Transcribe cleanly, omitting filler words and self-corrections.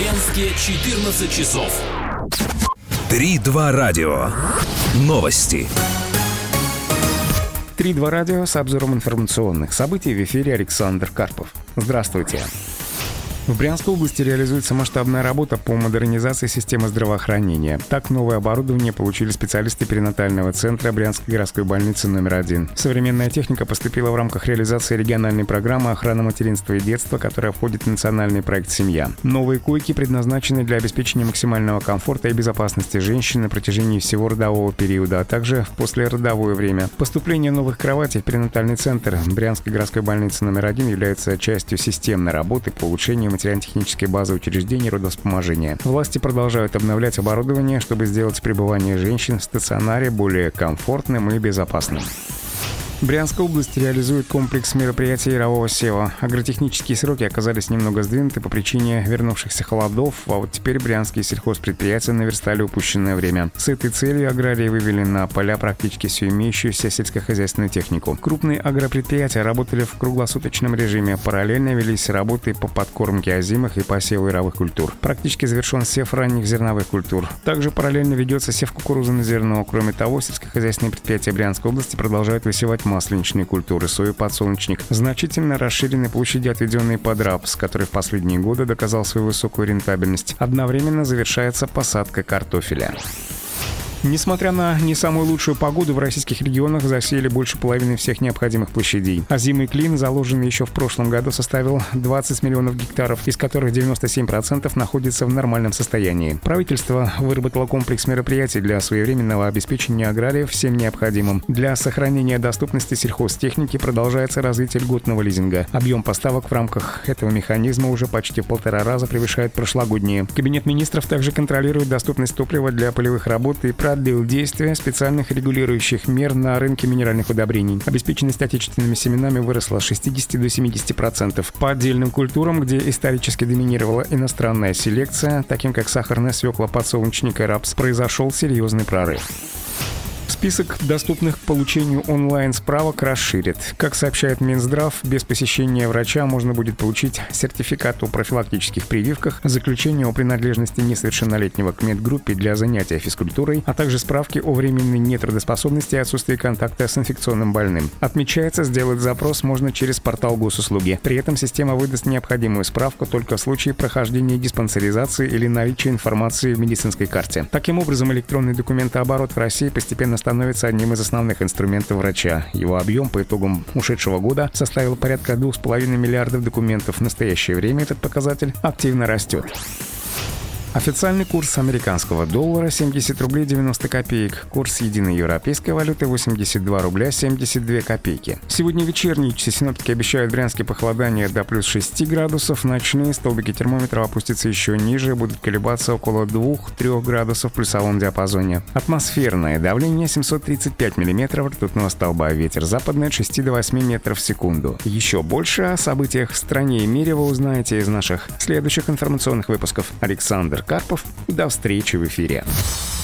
Брянске 14 часов. 3-2 радио. Новости. 3-2 радио с обзором информационных событий. В эфире Александр Карпов. Здравствуйте. В Брянской области реализуется масштабная работа по модернизации системы здравоохранения. Так, новое оборудование получили специалисты перинатального центра Брянской городской больницы номер 1. Современная техника поступила в рамках реализации региональной программы «Охрана материнства и детства», которая входит в национальный проект «Семья». Новые койки предназначены для обеспечения максимального комфорта и безопасности женщин на протяжении всего родового периода, а также в послеродовое время. Поступление новых кроватей в перинатальный центр Брянской городской больницы номер 1 является частью системной работы по улучшению материально-технической базы учреждений родовспоможения. Власти продолжают обновлять оборудование, чтобы сделать пребывание женщин в стационаре более комфортным и безопасным. Брянская область реализует комплекс мероприятий ярового сева. Агротехнические сроки оказались немного сдвинуты по причине вернувшихся холодов, а вот теперь брянские сельхозпредприятия наверстали упущенное время. С этой целью аграрии вывели на поля практически всю имеющуюся сельскохозяйственную технику. Крупные агропредприятия работали в круглосуточном режиме. Параллельно велись работы по подкормке озимых и посеву яровых культур. Практически завершен сев ранних зерновых культур. Также параллельно ведется сев кукурузы на зерно. Кроме того, сельскохозяйственные предприятия Брянской области продолжают высевать масленичные культуры, сою, подсолнечник. Значительно расширены площади, отведенные под рапс, который в последние годы доказал свою высокую рентабельность. Одновременно завершается посадка картофеля. Несмотря на не самую лучшую погоду, в российских регионах засеяли больше половины всех необходимых площадей. Озимый клин, заложенный еще в прошлом году, составил 20 миллионов гектаров, из которых 97% находится в нормальном состоянии. Правительство выработало комплекс мероприятий для своевременного обеспечения аграриев всем необходимым. Для сохранения доступности сельхозтехники продолжается развитие льготного лизинга. Объем поставок в рамках этого механизма уже почти в 1,5 раза превышает прошлогодние. Кабинет министров также контролирует доступность топлива для полевых работ и продлил действие специальных регулирующих мер на рынке минеральных удобрений. Обеспеченность отечественными семенами выросла с 60 до 70%. По отдельным культурам, где исторически доминировала иностранная селекция, таким как сахарная свекла, подсолнечник и рапс, произошел серьезный прорыв. Список доступных к получению онлайн-справок расширит. Как сообщает Минздрав, без посещения врача можно будет получить сертификат о профилактических прививках, заключение о принадлежности несовершеннолетнего к медгруппе для занятия физкультурой, а также справки о временной нетрудоспособности и отсутствии контакта с инфекционным больным. Отмечается, сделать запрос можно через портал госуслуги. При этом система выдаст необходимую справку только в случае прохождения диспансеризации или наличия информации в медицинской карте. Таким образом, электронный документооборот в России постепенно становится одним из основных инструментов врача. Его объем по итогам ушедшего года составил порядка 2,5 миллиардов документов. В настоящее время этот показатель активно растет. Официальный курс американского доллара 70 рублей 90 копеек. Курс единой европейской валюты 82 рубля 72 копейки. Сегодня вечерние часы синоптики обещают в Брянске похолодание до плюс 6 градусов. Ночные столбики термометров опустятся еще ниже, будут колебаться около 2-3 градусов в плюсовом диапазоне. Атмосферное давление 735 миллиметров ртутного столба. Ветер западный от 6 до 8 метров в секунду. Еще больше о событиях в стране и мире вы узнаете из наших следующих информационных выпусков. Александр Карпов. До встречи в эфире.